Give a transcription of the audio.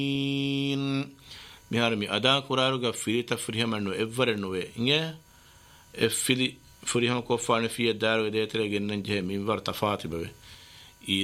مهار مي أدا كورارو غفيري تفريهم أنو إفرنو إنجا إفلي فريهم كوفان في الدار وديتر جنن جه من ور تفاطي بوي